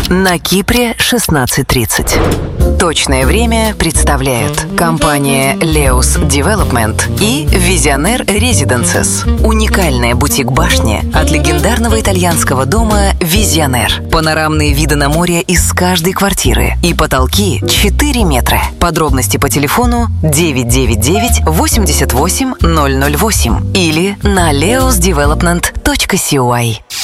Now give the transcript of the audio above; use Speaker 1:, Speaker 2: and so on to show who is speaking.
Speaker 1: На Кипре 16:30. Точное время представляют компания Leus Development и Visionaire Residences. Уникальная бутик-башня от легендарного итальянского дома Visionaire. Панорамные виды на море из каждой квартиры и потолки 4 метра. Подробности по телефону 999 88 008 или на leusdevelopment.coy.